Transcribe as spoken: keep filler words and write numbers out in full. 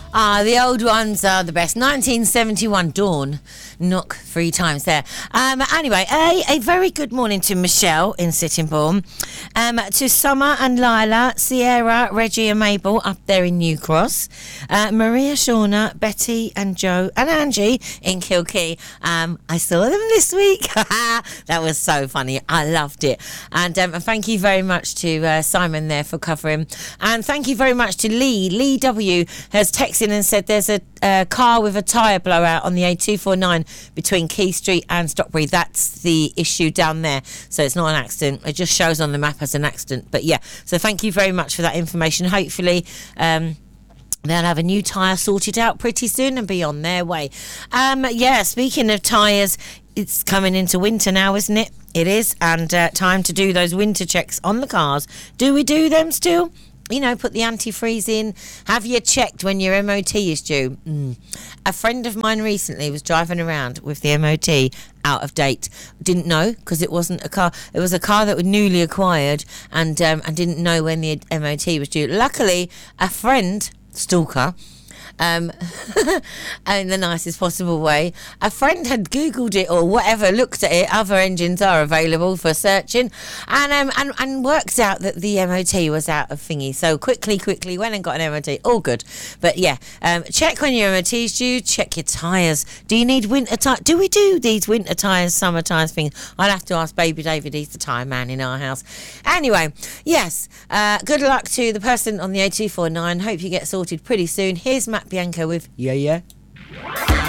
Ah, the old ones are the best. nineteen seventy-one, Dawn. Knock three times there. Um, anyway, a, a very good morning to Michelle in Sittingbourne. Um, to Summer and Lila, Sierra, Reggie and Mabel up there in New Cross. Uh, Maria, Shauna, Betty and Joe and Angie in Kilkee. Um, I saw them this week. That was so funny. I loved it. And um, thank you very much to uh, Simon there for covering. And thank you very much to Lee. Lee W has texted in and said there's a uh, car with a tyre blowout on the A two forty-nine between Key Street and Stockbury. That's the issue down there. So it's not an accident. It just shows on the map as an accident. But yeah, so thank you very much for that information. Hopefully um, they'll have a new tyre sorted out pretty soon and be on their way. Um, yeah, speaking of tyres, it's coming into winter now, isn't it? It is. And uh, time to do those winter checks on the cars. Do we do them still? You know, put the antifreeze in. Have you checked when your M O T is due? Mm. A friend of mine recently was driving around with the M O T out of date. Didn't know because it wasn't a car. It was a car that was newly acquired and um, and didn't know when the M O T was due. Luckily, a friend, stalker, Um, in the nicest possible way, a friend had Googled it or whatever, looked at it, other engines are available for searching, and um, and, and worked out that the M O T was out of thingy. So quickly, quickly went and got an M O T. All good. But yeah, um, check when your M O T is due, check your tyres. Do you need winter tyres? Do we do these winter tyres, summer tyres things? I'll have to ask Baby David, he's the tyre man in our house. Anyway, yes, uh, good luck to the person on the A two forty-nine. Hope you get sorted pretty soon. Here's Matt Bianco with Yeah Yeah.